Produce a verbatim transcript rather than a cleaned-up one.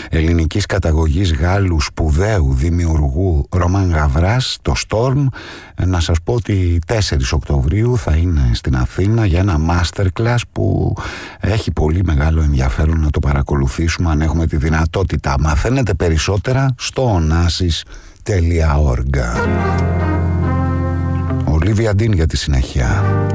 ελληνικής καταγωγής Γάλλου σπουδαίου δημιουργού Ρωμάν Γαβράς, το Storm. Να σας πω ότι τέσσερις Οκτωβρίου θα είναι στην Αθήνα για ένα masterclass που έχει πολύ μεγάλο ενδιαφέρον να το παρακολουθήσουμε αν έχουμε τη δυνατότητα. Μαθαίνετε περισσότερα στο onassis τελεία org. Ολίβια Ντίν για τη συνέχεια.